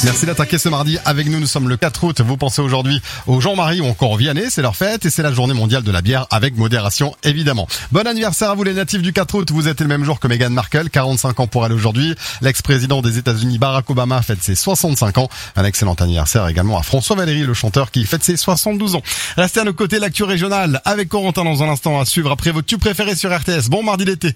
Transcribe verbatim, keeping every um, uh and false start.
Merci d'attaquer ce mardi avec nous. Nous sommes le quatre août. Vous pensez aujourd'hui aux Jean-Marie ou encore aux Vianney. C'est leur fête et c'est la journée mondiale de la bière avec modération, évidemment. Bon anniversaire à vous les natifs du quatre août. Vous êtes le même jour que Meghan Markle, quarante-cinq ans pour elle aujourd'hui. L'ex-président des États-Unis Barack Obama fête ses soixante-cinq ans. Un excellent anniversaire également à François Valéry, le chanteur qui fête ses soixante-douze ans. Restez à nos côtés, l'actu régionale avec Corentin dans un instant à suivre après votre tube préféré sur R T S. Bon mardi d'été.